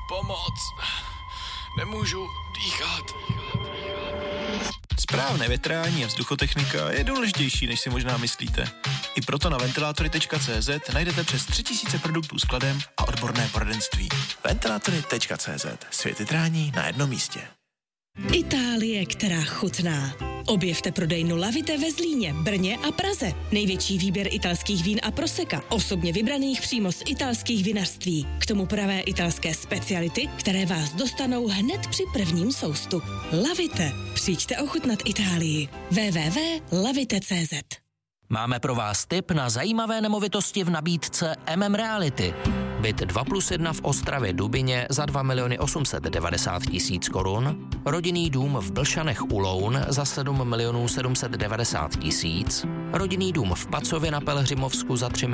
Pomoc. Nemůžu dýchat. Správné větrání a vzduchotechnika je důležitější, než si možná myslíte. I proto na ventilátory.cz najdete přes 3000 produktů s skladem a odborné poradenství. Ventilátory.cz. Svět větrání na jednom místě. Itálie, která chutná. Objevte prodejnu Lavite ve Zlíně, Brně a Praze. Největší výběr italských vín a proseka, osobně vybraných přímo z italských vinařství. K tomu pravé italské speciality, které vás dostanou hned při prvním soustu. Lavite. Přijďte ochutnat Itálii. www.lavite.cz. Máme pro vás tip na zajímavé nemovitosti v nabídce Reality. Byt 2+1 v Ostravě Dubině za 2 890 000 korun, rodinný dům v Blšanech u Loun za 7 790 000, rodinný dům v Pacově na Pelhřimovsku za 3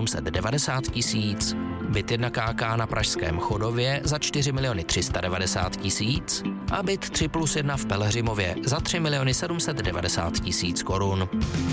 790 000, byt 1KK na Pražském Chodově za 4 390 000 a byt 3+1 v Pelhřimově za 3 790 000 korun.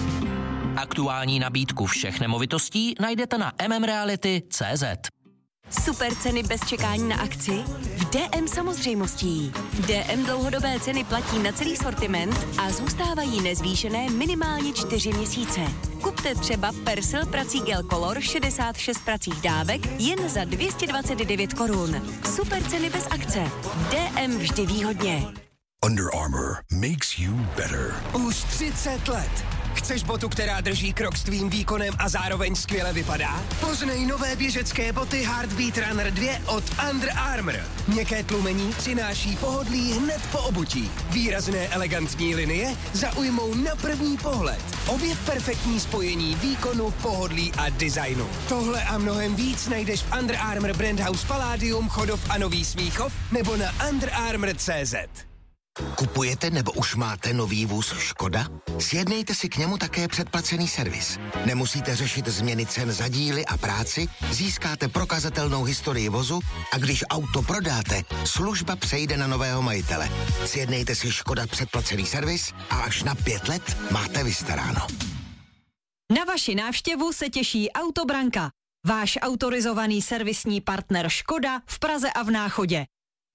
Aktuální nabídku všech nemovitostí najdete na mmreality.cz. Super ceny bez čekání na akci? V DM samozřejmostí. DM dlouhodobé ceny platí na celý sortiment a zůstávají nezvýšené minimálně 4 měsíce. Kupte třeba Persil prací gel Color 66 pracích dávek jen za 229 korun. Super ceny bez akce. DM vždy výhodně. Under Armour makes you better. Už 30 let. Chceš botu, která drží krok s tvým výkonem a zároveň skvěle vypadá? Poznej nové běžecké boty Heartbeat Runner 2 od Under Armour. Měkké tlumení přináší pohodlí hned po obutí. Výrazné elegantní linie zaujmou na první pohled. Objev perfektní spojení výkonu, pohodlí a designu. Tohle a mnohem víc najdeš v Under Armour Brand House Palladium, Chodov a Nový Smíchov nebo na underarmour.cz. Kupujete nebo už máte nový vůz Škoda? Sjednejte si k němu také předplacený servis. Nemusíte řešit změny cen za díly a práci, získáte prokazatelnou historii vozu a když auto prodáte, služba přejde na nového majitele. Sjednejte si Škoda předplacený servis a až na 5 let máte vystaráno. Na vaši návštěvu se těší Autobranka, váš autorizovaný servisní partner Škoda v Praze a v Náchodě.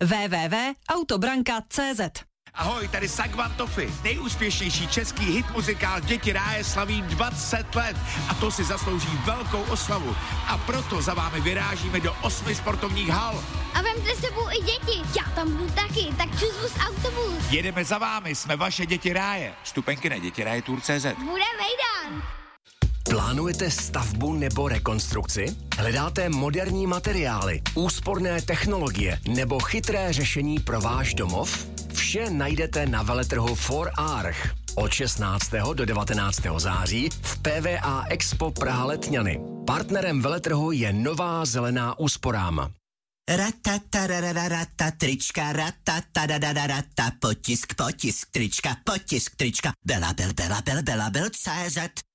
www.autobranka.cz. Ahoj, tady Sagvan Toffy, nejúspěšnější český hit muzikál Děti ráje slaví 20 let a to si zaslouží velkou oslavu. A proto za vámi vyrážíme do 8 sportovních hal. A vemte s sebou i děti, já tam budu taky, tak čus autobus. Jedeme za vámi, jsme vaše Děti ráje. Vstupenky na dětiraje.cz. Bude vejdan. Plánujete stavbu nebo rekonstrukci? Hledáte moderní materiály, úsporné technologie nebo chytré řešení pro váš domov? Vše najdete na veletrhu 4Arch od 16. do 19. září v PVA Expo Praha Letňany. Partnerem veletrhu je Nová zelená úsporám. Ratatarararata, trička, ratatarararata, potisk, trička, Belabel, CZ.